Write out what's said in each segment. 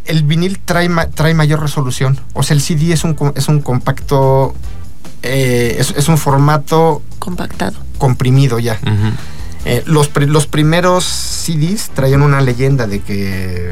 el vinil trae mayor resolución. O sea, el CD es un compacto, es un formato compactado, comprimido ya. Los primeros CDs traían una leyenda de que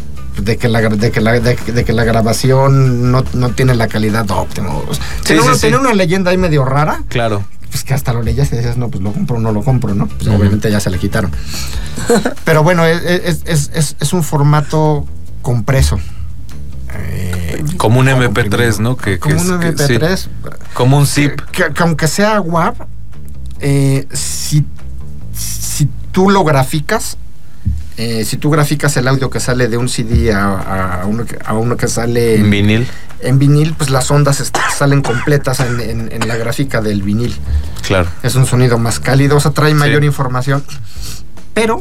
la grabación no tiene la calidad óptima. Tenía una leyenda ahí medio rara. Claro. Pues que hasta lo leías y decías, no, pues lo compro o no lo compro, ¿no? Pues obviamente ya se le quitaron. Pero bueno, es un formato compreso. Como un MP3, ¿no? Como un MP3. Sí. Como un zip. Que aunque sea WAV, si tú lo graficas, si tú graficas el audio que sale de un CD a uno que sale en vinil. En vinil, pues las ondas salen completas en la gráfica del vinil. Claro. Es un sonido más cálido, o sea, trae mayor información. Pero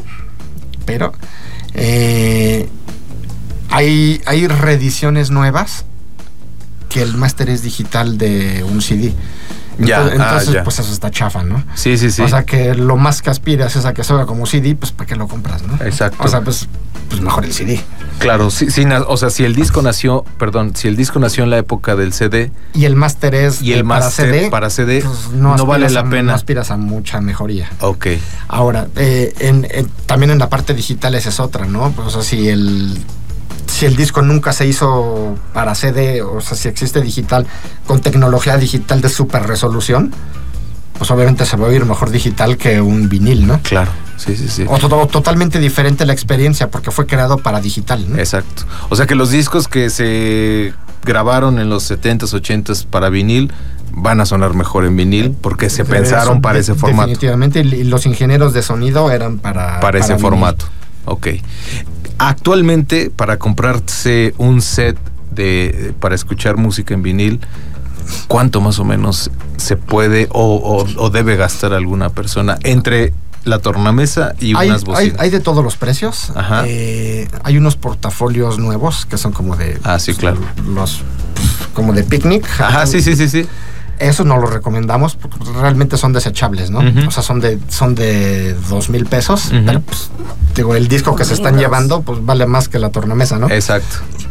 hay reediciones nuevas que el máster es digital de un CD. Entonces, pues eso está chafa, ¿no? Sí. O sea, que lo más que aspiras es a que salga como CD, pues ¿para qué lo compras, no? Exacto. O sea, pues mejor el CD. Claro, sí, o sea, si el disco nació en la época del CD y el máster es para CD, pues no vale la pena. No aspiras a mucha mejoría. Ok. Ahora, también en la parte digital esa es otra, ¿no? Pues, o sea, si el disco nunca se hizo para CD, o sea, si existe digital, con tecnología digital de super resolución, pues obviamente se va a oír mejor digital que un vinil, ¿no? Claro, sí. O totalmente diferente la experiencia, porque fue creado para digital, ¿no? Exacto. O sea que los discos que se grabaron en los 70s, 80s para vinil van a sonar mejor en vinil, porque se pensaron para ese formato. Definitivamente, y los ingenieros de sonido eran para ese vinil. formato. Ok. Actualmente, para comprarse un set para escuchar música en vinil, ¿cuánto más o menos se puede o debe gastar alguna persona entre la tornamesa y unas bocinas? Hay de todos los precios. Ajá. Hay unos portafolios nuevos que son como de... sí, claro. Como de picnic. Ajá, sí. Esos no los recomendamos porque realmente son desechables, ¿no? O sea, son de 2,000 pesos. Pero, pues, digo, el disco que se están llevando, pues vale más que la tornamesa, ¿no? Exacto.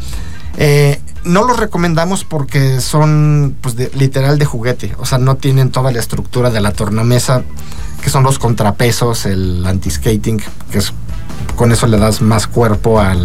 No los recomendamos porque son, pues, literal de juguete. O sea, no tienen toda la estructura de la tornamesa, que son los contrapesos, el anti-skating, que es, con eso le das más cuerpo a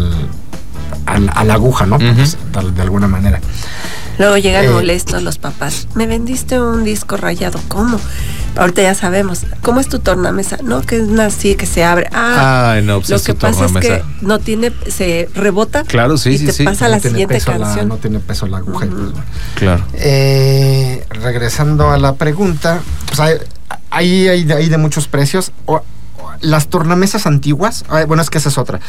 la aguja, ¿no? Pues, de alguna manera. Luego llegan molestos los papás. Me vendiste un disco rayado. ¿Cómo? Ahorita ya sabemos. ¿Cómo es tu tornamesa? No, que es así, que se abre. No, pues lo que pasa es que no tiene, se rebota. Claro, sí. Y te pasa la siguiente canción. No tiene peso la aguja. Claro. Regresando a la pregunta, pues hay de muchos precios. Las tornamesas antiguas, bueno, es que esa es otra.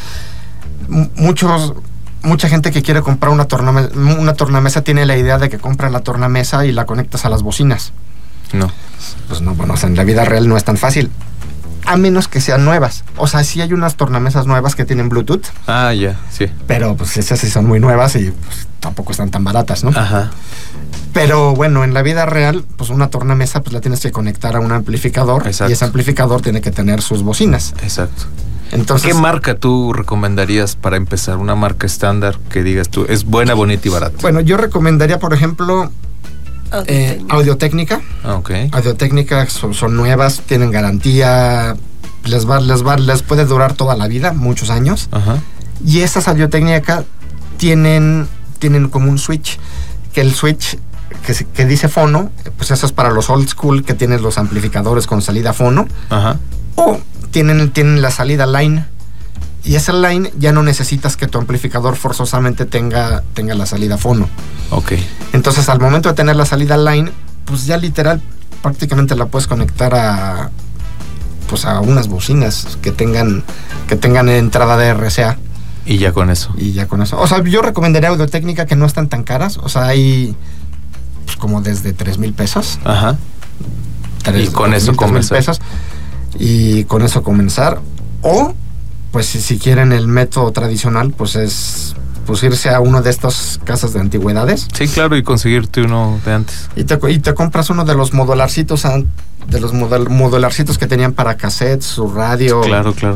Mucha gente que quiere comprar una tornamesa tiene la idea de que compras la tornamesa y la conectas a las bocinas. No. Pues no, bueno, o sea, en la vida real no es tan fácil. A menos que sean nuevas. O sea, sí hay unas tornamesas nuevas que tienen Bluetooth. Sí. Pero pues esas sí son muy nuevas y pues, tampoco están tan baratas, ¿no? Ajá. Pero bueno, en la vida real, pues una tornamesa pues la tienes que conectar a un amplificador. Exacto. Y ese amplificador tiene que tener sus bocinas. Exacto. Entonces, ¿qué marca tú recomendarías para empezar? Una marca estándar que digas tú, es buena, bonita y barata. Bueno, yo recomendaría, por ejemplo, Audio-Técnica. Okay. Audio-Técnica son nuevas, tienen garantía, les puede durar toda la vida, muchos años. Ajá. Y estas Audio-Técnica tienen como un switch, que el switch que dice fono, pues eso es para los old school, que tienen los amplificadores con salida fono. Ajá. O tienen la salida line, y esa line ya no necesitas que tu amplificador forzosamente tenga la salida fono. Ok. Entonces, al momento de tener la salida line, pues ya literal prácticamente la puedes conectar a unas bocinas que tengan entrada de RCA. Y ya con eso. O sea, yo recomendaría Audio-Técnica, que no están tan caras. O sea, hay pues, como desde 3,000 pesos. Ajá. Y con eso comenzar. Y con eso comenzar. O, pues si quieren el método tradicional, pues es irse a uno de estas casas de antigüedades. Sí, claro, y conseguirte uno de antes. Y te compras uno de los modularcitos, que tenían para cassette, su radio. Claro.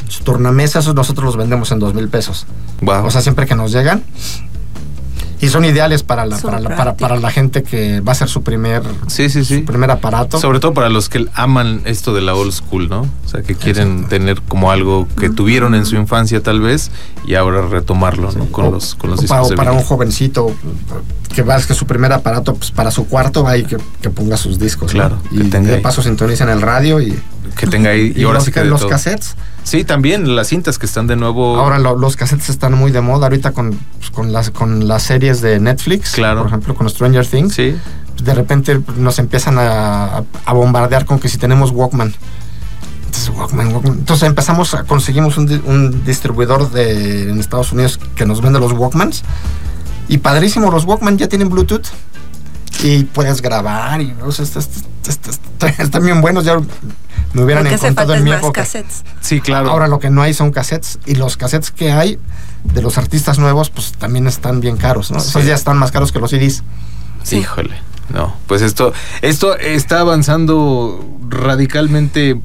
tornamesas nosotros los vendemos en 2,000 pesos. Wow. O sea, siempre que nos llegan. Y son ideales para la gente que va a ser su primer aparato. Sobre todo para los que aman esto de la old school, ¿no? O sea, que quieren tener como algo que tuvieron en su infancia tal vez y ahora retomarlo, ¿no? Con los discos. Para un jovencito que va, es que su primer aparato, pues para su cuarto va y que ponga sus discos. Claro. ¿No? Y de paso sintonicen el radio y que tenga ahí. Y ahora sí que los cassettes. Sí, también las cintas que están de nuevo. Ahora los cassettes están muy de moda ahorita con las series de Netflix. Claro. Por ejemplo, con Stranger Things. Sí. De repente nos empiezan a bombardear con que si tenemos Walkman. Entonces conseguimos un distribuidor en Estados Unidos que nos vende los Walkmans. Y padrísimo, los Walkman ya tienen Bluetooth. Y puedes grabar y o sea, están bien buenos. Ya me hubieran encontrado en mi época. Cassettes. Sí, claro. Ahora lo que no hay son cassettes. Y los cassettes que hay de los artistas nuevos, pues también están bien caros, ¿no? Sí. Esos ya están más caros que los CDs. Sí. Híjole. No, pues esto está avanzando radicalmente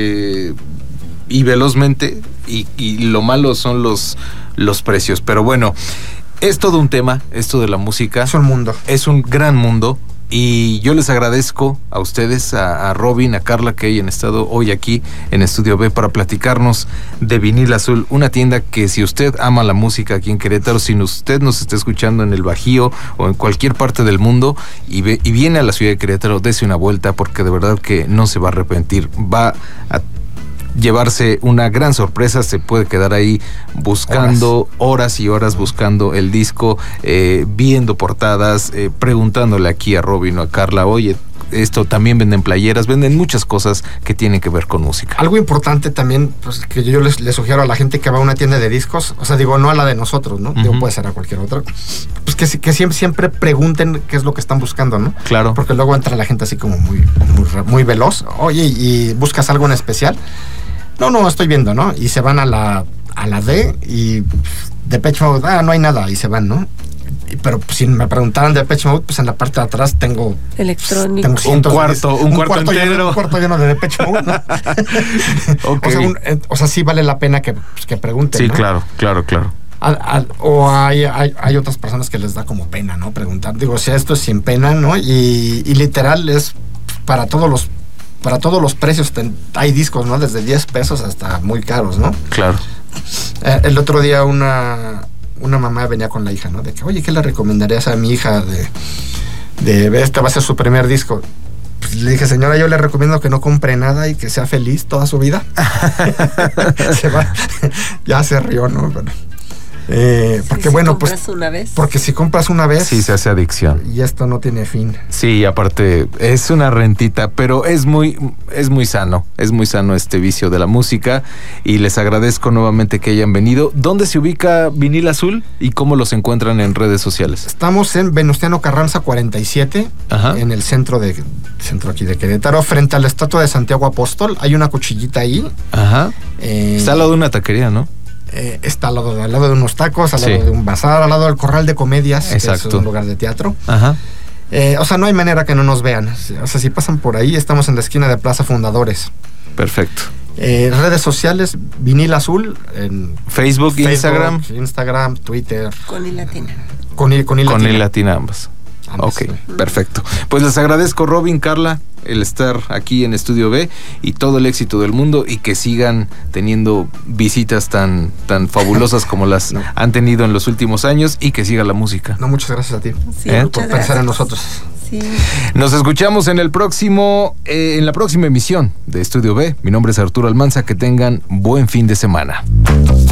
y velozmente. Y lo malo son los precios. Pero bueno, es todo un tema, esto de la música. Es un mundo. Es un gran mundo. Y yo les agradezco a ustedes, a Robin, a Carla, que hayan estado hoy aquí en Estudio B para platicarnos de Vinil Azul, una tienda que si usted ama la música aquí en Querétaro, si usted nos está escuchando en el Bajío o en cualquier parte del mundo y viene a la ciudad de Querétaro, dese una vuelta porque de verdad que no se va a arrepentir. Va a llevarse una gran sorpresa, se puede quedar ahí buscando horas y horas buscando el disco, viendo portadas, preguntándole aquí a Robin o a Carla, oye, esto también venden playeras, venden muchas cosas que tienen que ver con música. Algo importante también, pues, que yo les sugiero a la gente que va a una tienda de discos, o sea, digo, no a la de nosotros, ¿no? Digo, puede ser a cualquier otra, pues que siempre pregunten qué es lo que están buscando, ¿no? Claro. Porque luego entra la gente así como muy veloz, oye, y buscas algo en especial. No, estoy viendo, ¿no? Y se van a la D y Depeche Mode, no hay nada, y se van, ¿no? Pero pues, si me preguntaran de Depeche Mode, pues en la parte de atrás tengo electrónico. Tengo un cuarto entero. Un cuarto lleno de Depeche Mode, ¿no? Okay. O sea, sí vale la pena que pregunten, sí, ¿no? Claro. O hay otras personas que les da como pena, ¿no? Preguntar. Digo, o sea, esto es sin pena, ¿no? Y literal es para todos los precios. Hay discos, ¿no? Desde 10 pesos hasta muy caros, ¿no? Claro. El otro día una mamá venía con la hija, ¿no? De que, oye, ¿qué le recomendarías a mi hija de este va a ser su primer disco? Pues le dije, señora, yo le recomiendo que no compre nada y que sea feliz toda su vida. Ya se rió, ¿no? Bueno, porque bueno, pues una vez. Porque si compras una vez, sí se hace adicción. Y esto no tiene fin. Sí, aparte es una rentita, pero es muy sano este vicio de la música y les agradezco nuevamente que hayan venido. ¿Dónde se ubica Vinil Azul y cómo los encuentran en redes sociales? Estamos en Venustiano Carranza 47, en el centro aquí de Querétaro, frente a la estatua de Santiago Apóstol. Hay una cuchillita ahí. Ajá. Está al lado de una taquería, ¿no? Está al lado de unos tacos, al lado de un bazar, al lado del Corral de Comedias. Exacto. Que es un lugar de teatro. Ajá. O sea, no hay manera que no nos vean. O sea, si pasan por ahí, estamos en la esquina de Plaza Fundadores. Perfecto. Redes sociales, Vinil Azul, en Facebook, Instagram, Twitter. Con I latina. Con I latina ambas. Ok, perfecto. Pues les agradezco, Robin, Carla, el estar aquí en Estudio B y todo el éxito del mundo y que sigan teniendo visitas tan fabulosas como las han tenido en los últimos años y que siga la música. No, muchas gracias a ti por pensar en nosotros. Sí. Nos escuchamos en la próxima emisión de Estudio B. Mi nombre es Arturo Almanza. Que tengan buen fin de semana.